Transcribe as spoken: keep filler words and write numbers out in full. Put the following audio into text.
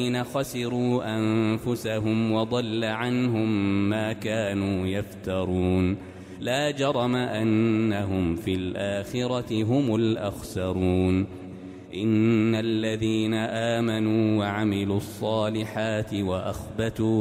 خسروا أنفسهم وضل عنهم ما كانوا يفترون لا جرم أنهم في الآخرة هم الأخسرون إن الذين آمنوا وعملوا الصالحات وأخبتوا